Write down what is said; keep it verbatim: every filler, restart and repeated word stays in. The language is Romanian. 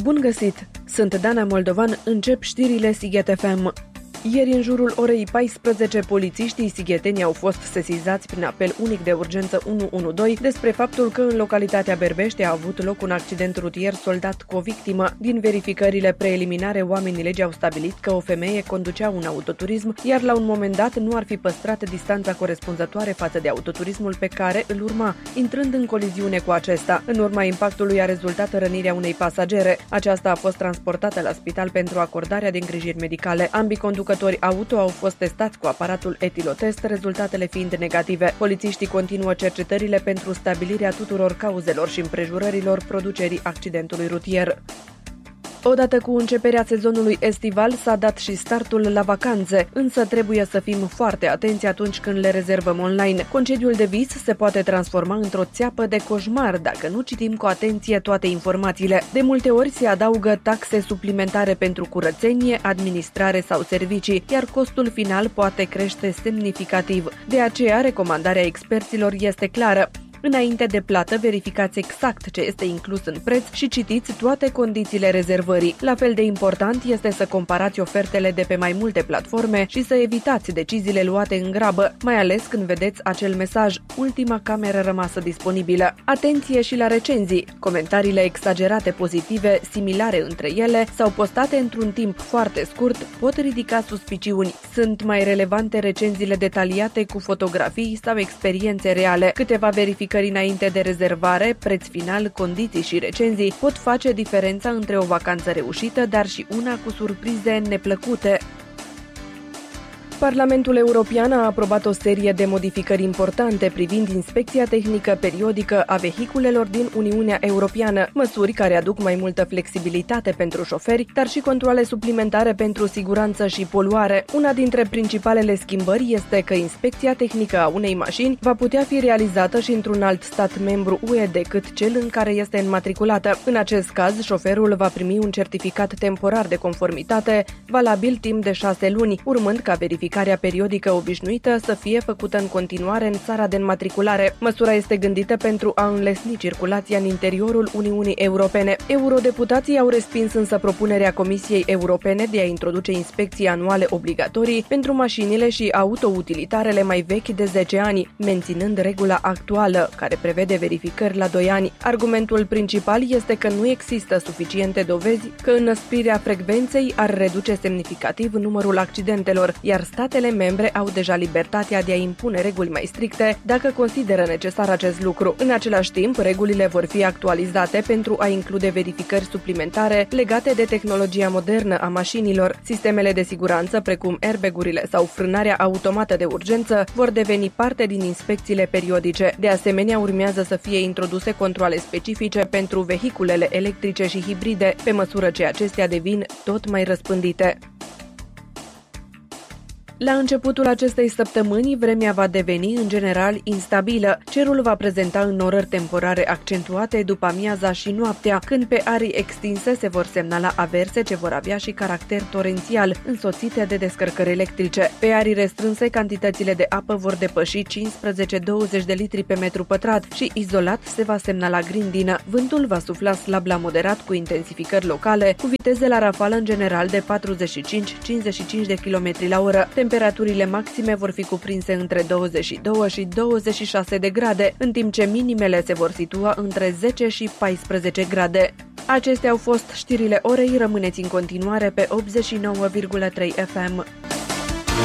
Bun găsit! Sunt Dana Moldovan, încep știrile Sighet F M. Ieri, în jurul orei paisprezece, polițiștii sigheteni au fost sesizați prin apel unic de urgență unu unu doi despre faptul că în localitatea Berbești a avut loc un accident rutier soldat cu o victimă. Din verificările preliminare, oamenii legii au stabilit că o femeie conducea un autoturism, iar la un moment dat nu ar fi păstrat distanța corespunzătoare față de autoturismul pe care îl urma, intrând în coliziune cu acesta. În urma impactului a rezultat rănirea unei pasagere. Aceasta a fost transportată la spital pentru acordarea de îngrijiri medicale. Ambii conducători auto au fost testați cu aparatul etilotest, rezultatele fiind negative. Polițiștii continuă cercetările pentru stabilirea tuturor cauzelor și împrejurărilor producerii accidentului rutier. Odată cu începerea sezonului estival s-a dat și startul la vacanțe, însă trebuie să fim foarte atenți atunci când le rezervăm online. Concediul de vis se poate transforma într-o țeapă de coșmar dacă nu citim cu atenție toate informațiile. De multe ori se adaugă taxe suplimentare pentru curățenie, administrare sau servicii, iar costul final poate crește semnificativ. De aceea, recomandarea experților este clară. Înainte de plată, verificați exact ce este inclus în preț și citiți toate condițiile rezervării. La fel de important este să comparați ofertele de pe mai multe platforme și să evitați deciziile luate în grabă, mai ales când vedeți acel mesaj: ultima cameră rămasă disponibilă. Atenție și la recenzii! Comentariile exagerate pozitive, similare între ele sau postate într-un timp foarte scurt pot ridica suspiciuni. Sunt mai relevante recenziile detaliate cu fotografii sau experiențe reale. Câteva verificări înainte de rezervare, preț final, condiții și recenzii pot face diferența între o vacanță reușită, dar și una cu surprize neplăcute. Parlamentul European a aprobat o serie de modificări importante privind inspecția tehnică periodică a vehiculelor din Uniunea Europeană, măsuri care aduc mai multă flexibilitate pentru șoferi, dar și controale suplimentare pentru siguranță și poluare. Una dintre principalele schimbări este că inspecția tehnică a unei mașini va putea fi realizată și într-un alt stat membru U E decât cel în care este înmatriculată. În acest caz, șoferul va primi un certificat temporar de conformitate, valabil timp de șase luni, urmând ca verificarea periodică obișnuită să fie făcută în continuare în țara de înmatriculare. Măsura este gândită pentru a înlesni circulația în interiorul Uniunii Europene. Eurodeputații au respins însă propunerea Comisiei Europene de a introduce inspecții anuale obligatorii pentru mașinile și autoutilitarele mai vechi de zece ani, menținând regula actuală, care prevede verificări la doi ani. Argumentul principal este că nu există suficiente dovezi că înăsprirea frecvenței ar reduce semnificativ numărul accidentelor, iar statele membre au deja libertatea de a impune reguli mai stricte dacă consideră necesar acest lucru. În același timp, regulile vor fi actualizate pentru a include verificări suplimentare legate de tehnologia modernă a mașinilor. Sistemele de siguranță, precum airbag-urile sau frânarea automată de urgență, vor deveni parte din inspecțiile periodice. De asemenea, urmează să fie introduse controale specifice pentru vehiculele electrice și hibride, pe măsură ce acestea devin tot mai răspândite. La începutul acestei săptămâni, vremea va deveni în general instabilă. Cerul va prezenta înnorări temporare accentuate după amiaza și noaptea, când pe arii extinse se vor semnala averse ce vor avea și caracter torențial, însoțite de descărcări electrice. Pe arii restrânse, cantitățile de apă vor depăși cincisprezece douăzeci de litri pe metru pătrat și izolat se va semnala grindină. Vântul va sufla slab la moderat cu intensificări locale, cu viteze la rafală în general de patruzeci și cinci - cincizeci și cinci de kilometri la oră. Temperaturile maxime vor fi cuprinse între douăzeci și doi și douăzeci și șase de grade, în timp ce minimele se vor situa între zece și paisprezece grade. Acestea au fost știrile orei, rămâneți în continuare pe optzeci și nouă virgulă trei F M.